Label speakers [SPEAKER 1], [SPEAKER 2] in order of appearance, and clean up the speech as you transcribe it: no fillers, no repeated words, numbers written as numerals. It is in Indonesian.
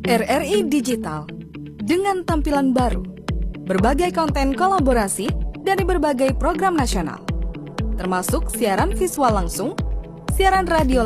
[SPEAKER 1] RRI Digital dengan tampilan baru, berbagai konten kolaborasi dari berbagai program nasional, termasuk siaran visual langsung, siaran radio